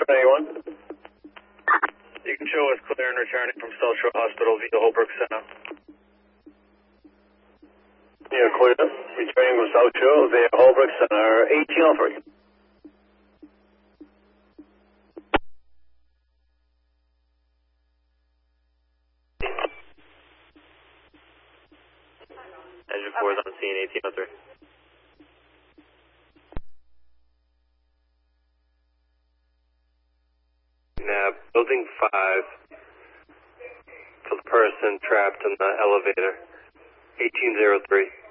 21. You can show us clear and returning from South Shore Hospital via Holbrook Center. Yeah, clear. Returning from South Shore via Holbrook Center, 1803. Engine 4 is on scene, 1803. Nav, building 5 for the person trapped in the elevator, 1803.